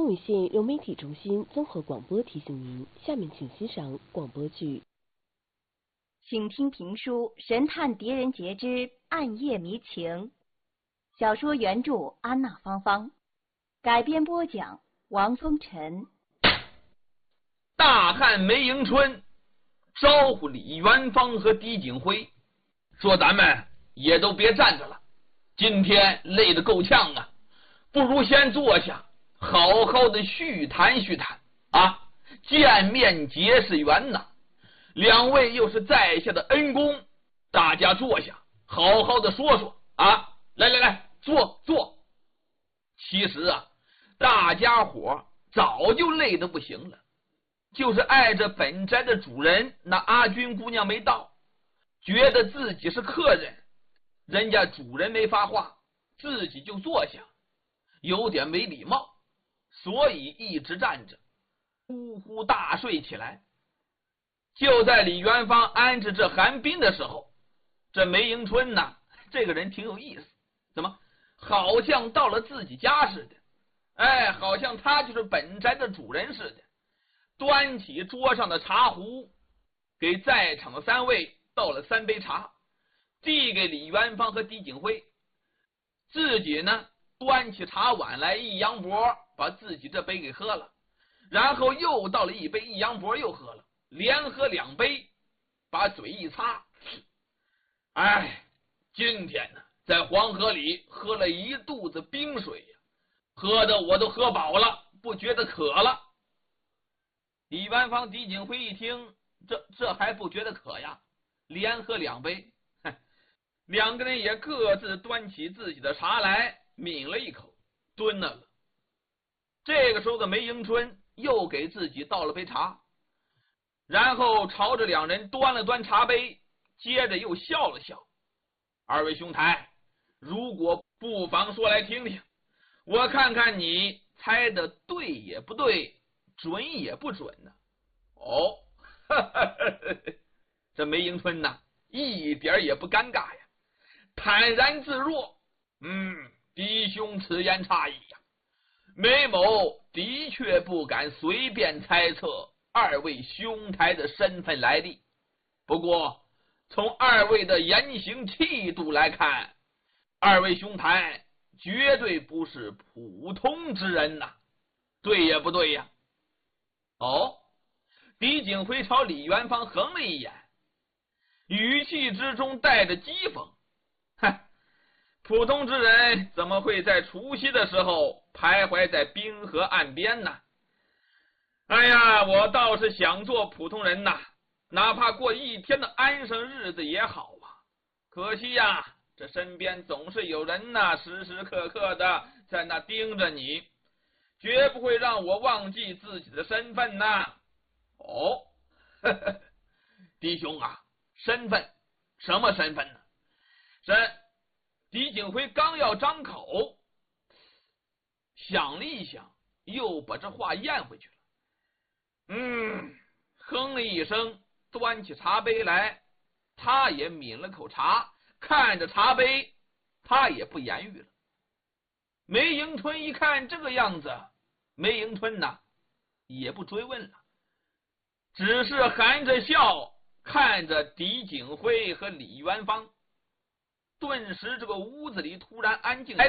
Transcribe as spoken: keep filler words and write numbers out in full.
东武县流媒体中心综合广播提醒您，下面请欣赏广播剧。 请听评书《神探狄仁杰之暗夜迷情》，小说原著安娜芳芳，改编播讲王风尘。 大汉梅迎春招呼李元芳和狄景辉，说咱们也都别站着了，今天累得够呛啊，不如先坐下，好好的叙谈叙谈啊，见面结是缘呐。两位又是在下的恩公，大家坐下，好好的说说啊！来来来，坐坐。其实啊，大家伙早就累得不行了，就是碍着本宅的主人那阿军姑娘没到，觉得自己是客人，人家主人没发话，自己就坐下，有点没礼貌，所以一直站着，呼呼大睡起来。就在李元芳安置这寒冰的时候，这梅迎春呢，这个人挺有意思，怎么好像到了自己家似的，哎，好像他就是本宅的主人似的，端起桌上的茶壶，给在场的三位倒了三杯茶，递给李元芳和狄景辉，自己呢端起茶碗来一扬脖，把自己这杯给喝了，然后又倒了一杯一扬脖又喝了，连喝两杯，把嘴一擦，哎，今天呢在黄河里喝了一肚子冰水呀，喝的我都喝饱了，不觉得渴了。李元芳、狄景辉一听，这这还不觉得渴呀，连喝两杯，两个人也各自端起自己的茶来，抿了一口，蹲了了。这个时候的梅迎春又给自己倒了杯茶，然后朝着两人端了端茶杯，接着又笑了笑。二位兄台，如果不妨说来听听，我看看你猜的对也不对，准也不准呢。哦，呵呵呵，这梅迎春呐，一点也不尴尬呀，坦然自若。嗯，嫡兄此言差矣呀，梅某的确不敢随便猜测二位兄台的身份来历，不过从二位的言行气度来看，二位兄台绝对不是普通之人呐，对也不对呀？哦，狄景辉朝李元芳横了一眼，语气之中带着讥讽，哼，普通之人怎么会在除夕的时候徘徊在冰河岸边呢？哎呀，我倒是想做普通人呐，哪怕过一天的安生日子也好啊。可惜呀，这身边总是有人呐，时时刻刻的在那盯着你，绝不会让我忘记自己的身份呐。哦，呵呵，弟兄啊，身份？什么身份呢？身？狄景辉刚要张口，想了一想，又把这话咽回去了。嗯，哼了一声，端起茶杯来，他也抿了口茶，看着茶杯，他也不言语了。梅迎春一看这个样子，梅迎春呐也不追问了，只是含着笑看着狄景辉和李元芳。顿时这个屋子里突然安静。